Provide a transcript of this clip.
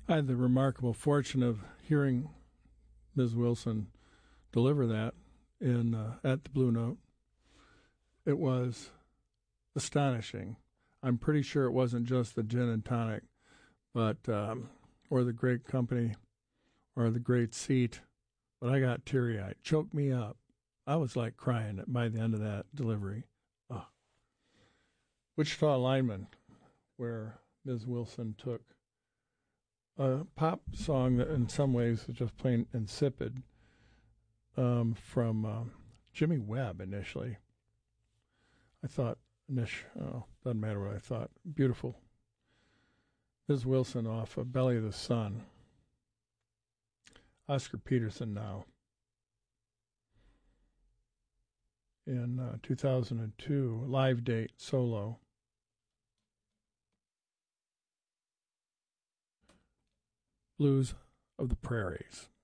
I had the remarkable fortune of hearing Ms. Wilson deliver that at the Blue Note. It was astonishing. I'm pretty sure it wasn't just the gin and tonic, but or the great company or the great seat, but I got teary-eyed, choked me up. I was like crying by the end of that delivery. Oh. Wichita Lineman, where Ms. Wilson took a pop song that in some ways was just plain insipid from Jimmy Webb initially. I thought, doesn't matter what I thought. Beautiful. Ms. Wilson off of Belly of the Sun. Oscar Peterson now. In 2002, live date, solo. Blues of the Prairies.